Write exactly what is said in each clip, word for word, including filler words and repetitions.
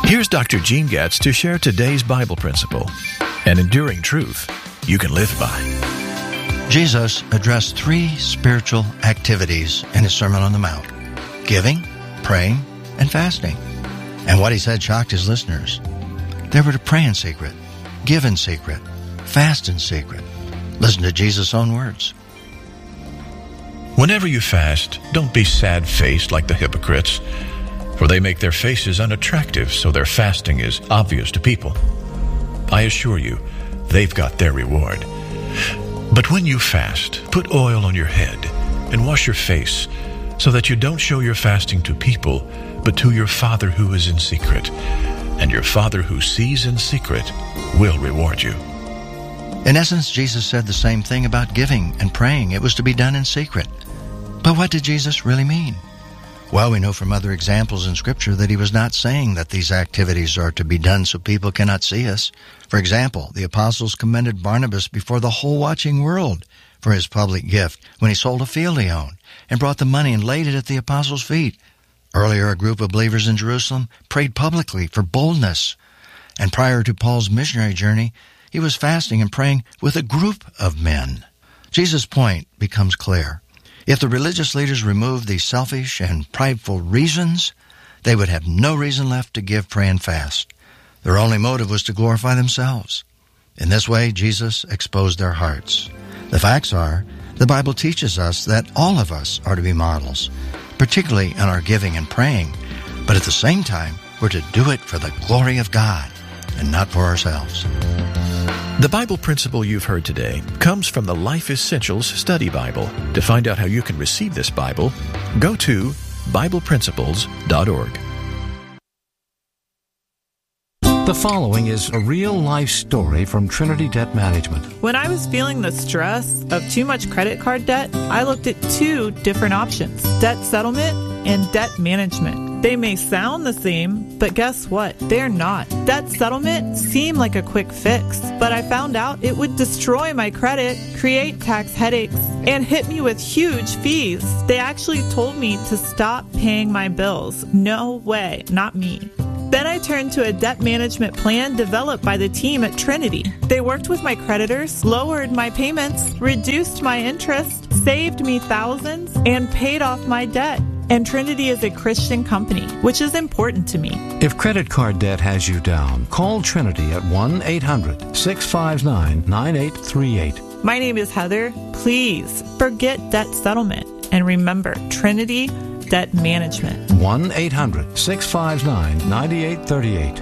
Here's Doctor Gene Gatz to share today's Bible principle, an enduring truth you can live by. Jesus addressed three spiritual activities in his Sermon on the Mount: giving, praying, and fasting. And what he said shocked his listeners. They were to pray in secret, give in secret, fast in secret. Listen to Jesus' own words. Whenever you fast, don't be sad-faced like the hypocrites, for they make their faces unattractive so their fasting is obvious to people. I assure you, they've got their reward. But when you fast, put oil on your head and wash your face, so that you don't show your fasting to people, but to your Father who is in secret. And your Father who sees in secret will reward you. In essence, Jesus said the same thing about giving and praying. It was to be done in secret. But what did Jesus really mean? Well, we know from other examples in Scripture that he was not saying that these activities are to be done so people cannot see us. For example, the apostles commended Barnabas before the whole watching world for his public gift when he sold a field he owned and brought the money and laid it at the apostles' feet. Earlier, a group of believers in Jerusalem prayed publicly for boldness. And prior to Paul's missionary journey, he was fasting and praying with a group of men. Jesus' point becomes clear. If the religious leaders removed these selfish and prideful reasons, they would have no reason left to give, pray, and fast. Their only motive was to glorify themselves. In this way, Jesus exposed their hearts. The facts are, the Bible teaches us that all of us are to be models, particularly in our giving and praying, but at the same time, we're to do it for the glory of God and not for ourselves. The Bible principle you've heard today comes from the Life Essentials Study Bible. To find out how you can receive this Bible, go to Bible Principles dot org. The following is a real-life story from Trinity Debt Management. When I was feeling the stress of too much credit card debt, I looked at two different options: debt settlement and debt management. They may sound the same, but guess what? They're not. Debt settlement seemed like a quick fix, but I found out it would destroy my credit, create tax headaches, and hit me with huge fees. They actually told me to stop paying my bills. No way, not me. Then I turned to a debt management plan developed by the team at Trinity. They worked with my creditors, lowered my payments, reduced my interest, saved me thousands, and paid off my debt. And Trinity is a Christian company, which is important to me. If credit card debt has you down, call Trinity at one eight hundred six five nine nine eight three eight. My name is Heather. Please forget debt settlement and remember Trinity Debt Management. one eight hundred six five nine nine eight three eight.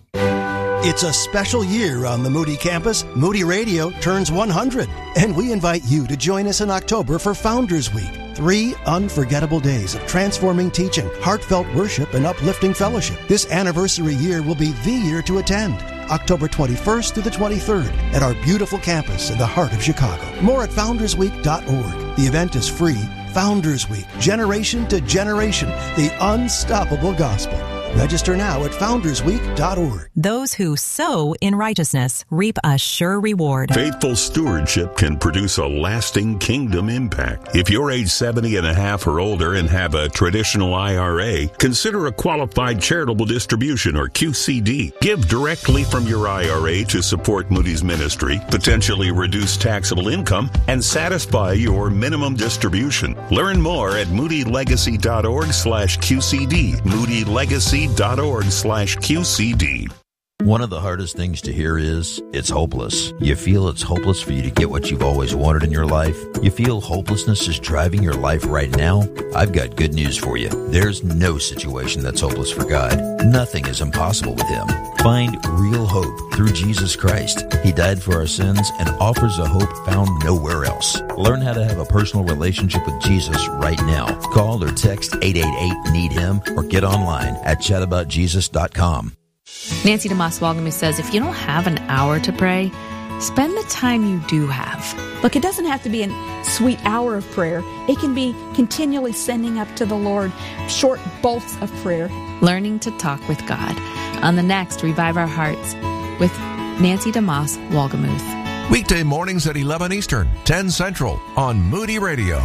It's a special year on the Moody campus. Moody Radio turns one hundred, and we invite you to join us in October for Founders Week. Three unforgettable days of transforming teaching, heartfelt worship, and uplifting fellowship. This anniversary year will be the year to attend. October twenty-first through the twenty-third at our beautiful campus in the heart of Chicago. More at founders week dot org. The event is free. Founders Week, generation to generation, the unstoppable gospel. Register now at founders week dot org. Those who sow in righteousness reap a sure reward. Faithful stewardship can produce a lasting kingdom impact. If you're age seventy and a half or older and have a traditional I R A, consider a qualified charitable distribution or Q C D. Give directly from your I R A to support Moody's ministry, potentially reduce taxable income, and satisfy your minimum distribution. Learn more at moody legacy dot org slash Q C D. Moody Legacy dot org slash Q C D. One of the hardest things to hear is, it's hopeless. You feel it's hopeless for you to get what you've always wanted in your life? You feel hopelessness is driving your life right now? I've got good news for you. There's no situation that's hopeless for God. Nothing is impossible with Him. Find real hope through Jesus Christ. He died for our sins and offers a hope found nowhere else. Learn how to have a personal relationship with Jesus right now. Call or text eight eight eight, need him or get online at chat about jesus dot com. Nancy DeMoss Walgamu says, if you don't have an hour to pray, spend the time you do have. Look, it doesn't have to be a sweet hour of prayer. It can be continually sending up to the Lord short bolts of prayer. Learning to talk with God. On the next Revive Our Hearts with Nancy DeMoss Walgamuth. Weekday mornings at eleven Eastern, ten Central on Moody Radio.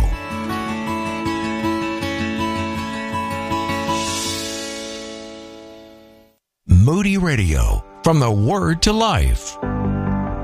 Moody Radio, from the Word to Life.